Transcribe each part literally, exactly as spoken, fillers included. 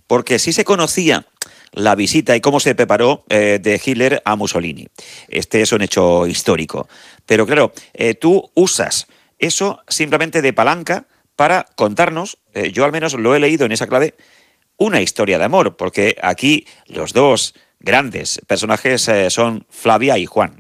porque sí se conocía la visita y cómo se preparó eh, de Hitler a Mussolini. Este es un hecho histórico. Pero claro, eh, tú usas eso simplemente de palanca para contarnos, eh, yo al menos lo he leído en esa clave, una historia de amor, porque aquí los dos grandes personajes eh, son Flavia y Juan.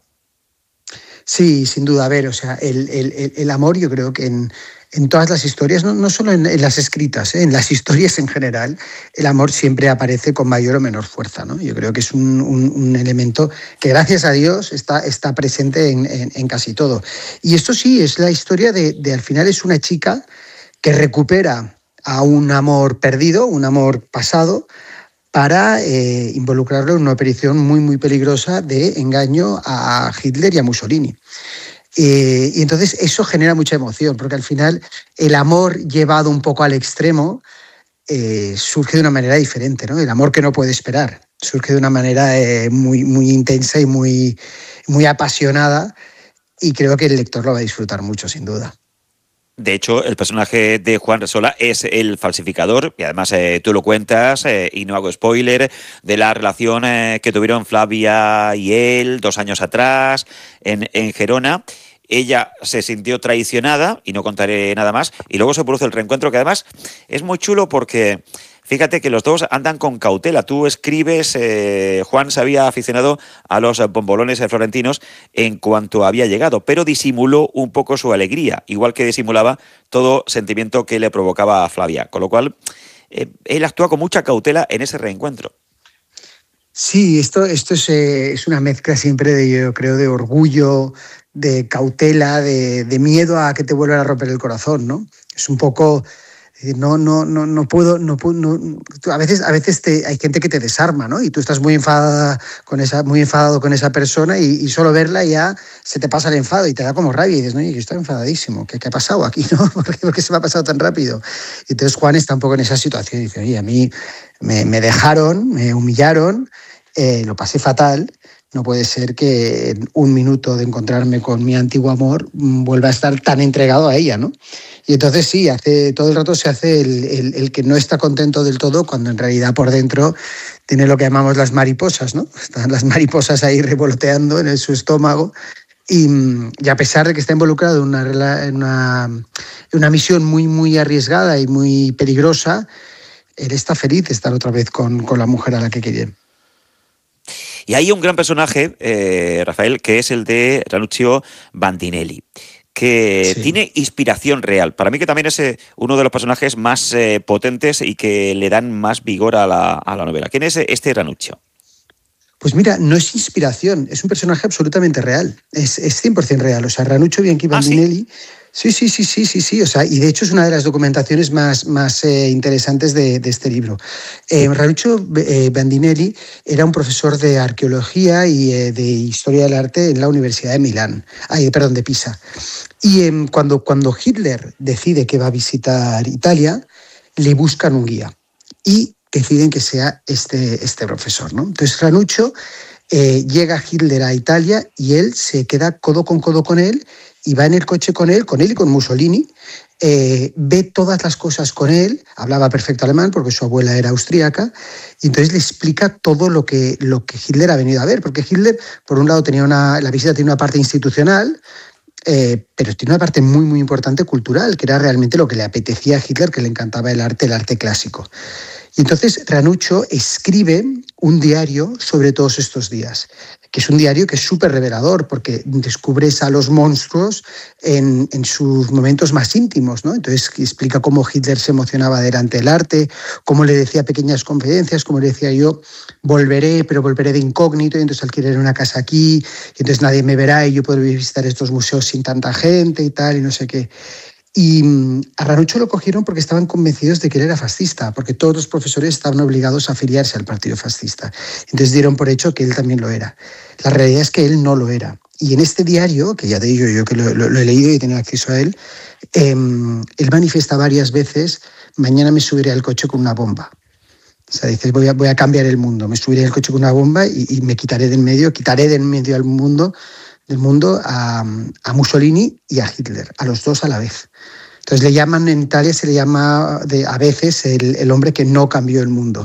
Sí, sin duda. A ver, o sea, el, el, el amor yo creo que en, en todas las historias, no, no solo en, en las escritas, ¿eh? En las historias en general, el amor siempre aparece con mayor o menor fuerza, ¿no? Yo creo que es un, un, un elemento que gracias a Dios está, está presente en, en, en casi todo. Y esto sí, es la historia de, de, al final es una chica que recupera a un amor perdido, un amor pasado, para eh, involucrarlo en una operación muy, muy peligrosa de engaño a Hitler y a Mussolini. Eh, y entonces eso genera mucha emoción, porque al final el amor llevado un poco al extremo eh, surge de una manera diferente, ¿no? El amor que no puede esperar surge de una manera eh, muy, muy intensa y muy, muy apasionada, y creo que el lector lo va a disfrutar mucho, sin duda. De hecho, el personaje de Juan Resola es el falsificador, y además eh, tú lo cuentas, eh, y no hago spoiler, de la relación eh, que tuvieron Flavia y él dos años atrás en, en Gerona. Ella se sintió traicionada, y no contaré nada más, y luego se produce el reencuentro, que además es muy chulo porque fíjate que los dos andan con cautela. Tú escribes, eh, Juan se había aficionado a los bombolones florentinos en cuanto había llegado, pero disimuló un poco su alegría, igual que disimulaba todo sentimiento que le provocaba a Flavia, con lo cual eh, él actúa con mucha cautela en ese reencuentro. Sí, esto, esto es, eh, es una mezcla siempre de, yo creo, de orgullo, de cautela, de, de miedo a que te vuelvan a romper el corazón, ¿no? Es un poco... No, no, no, no puedo, no, no, a veces, a veces te, hay gente que te desarma, ¿no? Y tú estás muy enfadada con esa, muy enfadado con esa persona, y, y solo verla ya se te pasa el enfado y te da como rabia y dices, no, yo estoy enfadadísimo, ¿qué, qué ha pasado aquí, no? ¿Por qué, por qué se me ha pasado tan rápido? Y entonces Juan está un poco en esa situación y dice, oye, a mí me, me dejaron, me humillaron, eh, lo pasé fatal. No puede ser que en un minuto de encontrarme con mi antiguo amor vuelva a estar tan entregado a ella, ¿no? Y entonces sí, hace, todo el rato se hace el, el, el que no está contento del todo, cuando en realidad por dentro tiene lo que llamamos las mariposas, ¿no? Están las mariposas ahí revoloteando en su estómago. Y, y a pesar de que está involucrado en una, en una, en una misión muy, muy arriesgada y muy peligrosa, él está feliz de estar otra vez con, con la mujer a la que quería. Y hay un gran personaje, eh, Rafael, que es el de Ranuccio Bandinelli, que Sí. tiene inspiración real. Para mí que también es eh, uno de los personajes más eh, potentes y que le dan más vigor a la, a la novela. ¿Quién es este Ranuccio? Pues mira, no es inspiración, es un personaje absolutamente real, es, es cien por ciento real. O sea, Ranuccio Bianchi Ah, ¿sí? Bandinelli, sí, sí, sí, sí, sí, sí, o sea, y de hecho es una de las documentaciones más, más eh, interesantes de, de este libro. Eh, Ranuccio eh, Bandinelli era un profesor de arqueología y eh, de historia del arte en la Universidad de Milán, ay, perdón, de Pisa. Y eh, cuando, cuando Hitler decide que va a visitar Italia, le buscan un guía y deciden que sea este, este profesor, ¿no? Entonces Ranuccio eh, llega Hitler a Italia y él se queda codo con codo con él y va en el coche con él, con él y con Mussolini, eh, ve todas las cosas con él, hablaba perfecto alemán porque su abuela era austríaca, y entonces le explica todo lo que, lo que Hitler ha venido a ver, porque Hitler, por un lado, tenía una, la visita tiene una parte institucional, Eh, pero tiene una parte muy, muy importante cultural, que era realmente lo que le apetecía a Hitler, que le encantaba el arte, el arte clásico. Y entonces Ranuccio escribe un diario sobre todos estos días, que es un diario que es súper revelador, porque descubres a los monstruos en, en sus momentos más íntimos, ¿no? Entonces explica cómo Hitler se emocionaba delante del arte, cómo le decía pequeñas confidencias, cómo le decía yo, volveré, pero volveré de incógnito, y entonces alquilaré una casa aquí, y entonces nadie me verá y yo podré visitar estos museos sin tanta gente y tal, y no sé qué. Y a Ranuccio lo cogieron porque estaban convencidos de que él era fascista, porque todos los profesores estaban obligados a afiliarse al partido fascista. Entonces dieron por hecho que él también lo era. La realidad es que él no lo era. Y en este diario, que ya te digo yo que lo, lo, lo he leído y he tenido acceso a él, eh, él manifiesta varias veces, mañana me subiré al coche con una bomba. O sea, dices, voy a, voy a cambiar el mundo, me subiré al coche con una bomba y, y me quitaré del medio, quitaré del medio al mundo, del mundo a, a Mussolini y a Hitler, a los dos a la vez. Entonces le llaman, en Italia se le llama de, a veces el, el hombre que no cambió el mundo.